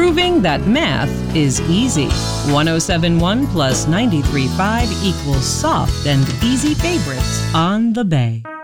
proving that math is easy. 107.1 plus 93.5 equals soft and easy favorites on the Bay.